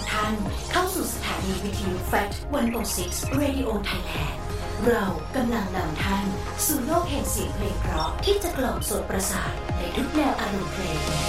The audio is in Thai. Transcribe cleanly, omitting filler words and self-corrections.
กท่านเข้าสู่สถานีวิทยุ Fact 106 Radio Thailand เรากำลังนำท่านสู่โลกแห่งเสียงเพลงเพราะที่จะกล่อมโสตประสาทในทุกแนวอารมณ์เพลง